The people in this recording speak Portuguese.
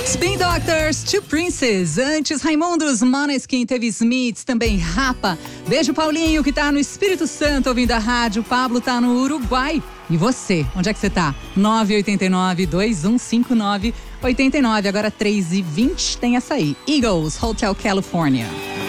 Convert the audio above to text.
Spin Doctors, Two Princes. Antes, Raimundos, Måneskin, teve Smiths, também Rapa. Beijo, Paulinho, que tá no Espírito Santo ouvindo a rádio. Pablo tá no Uruguai. E você, onde é que você tá? 989-2159-89. Agora 3h20, tem essa aí. Eagles, Hotel California.